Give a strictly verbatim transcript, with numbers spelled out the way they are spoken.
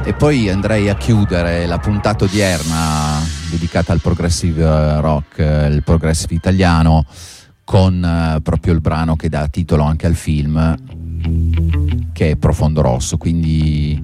E poi andrei a chiudere la puntata odierna dedicata al progressive rock, il progressive italiano, con eh, proprio il brano che dà titolo anche al film, che è Profondo Rosso. Quindi